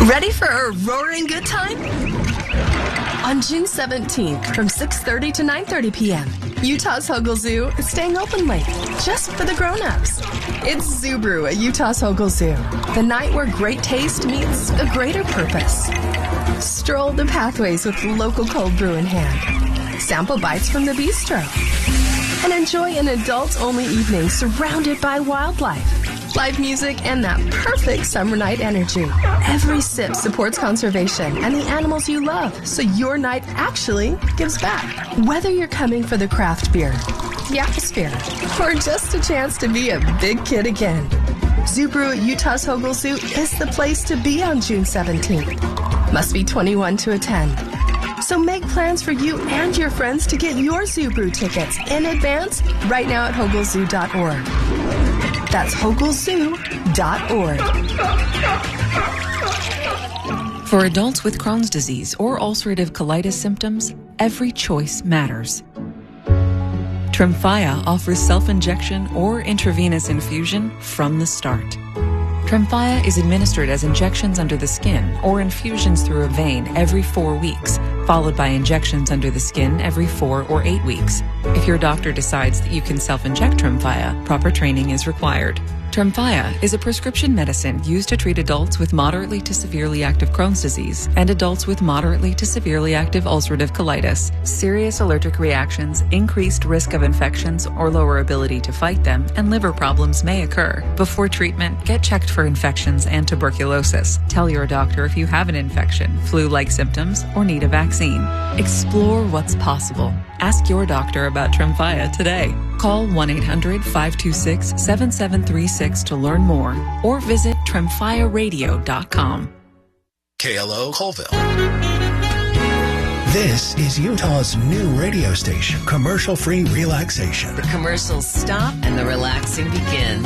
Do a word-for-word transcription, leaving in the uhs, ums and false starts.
Ready for a roaring good time? On June seventeenth from six thirty to nine thirty p.m., Utah's Hogle Zoo is staying open late, just for the grown-ups. It's Zoo Brew at Utah's Hogle Zoo, the night where great taste meets a greater purpose. Stroll the pathways with local cold brew in hand. Sample bites from the bistro. And enjoy an adults-only evening surrounded by wildlife, live music, and that perfect summer night energy. Every sip supports conservation and the animals you love, so your night actually gives back. Whether you're coming for the craft beer, the atmosphere, or just a chance to be a big kid again, Zoo Brew at Utah's Hogle Zoo is the place to be on June seventeenth. Must be twenty-one to attend. So make plans for you and your friends to get your Zoo Brew tickets in advance right now at hogle zoo dot org. That's hogle zoo dot org. For adults with Crohn's disease or ulcerative colitis symptoms, every choice matters. Tremfya offers self-injection or intravenous infusion from the start. Tremfya is administered as injections under the skin or infusions through a vein every four weeks, followed by injections under the skin every four or eight weeks. If your doctor decides that you can self-inject Tremfya, proper training is required. Tremfya is a prescription medicine used to treat adults with moderately to severely active Crohn's disease and adults with moderately to severely active ulcerative colitis. Serious allergic reactions, increased risk of infections or lower ability to fight them, and liver problems may occur. Before treatment, get checked for infections and tuberculosis. Tell your doctor if you have an infection, flu-like symptoms, or need a vaccine. Explore what's possible. Ask your doctor about Tremfya today. Call one eight hundred five two six seven seven three six to learn more or visit tremfya radio dot com. K L O Colville. This is Utah's new radio station, commercial-free relaxation. The commercials stop and the relaxing begins.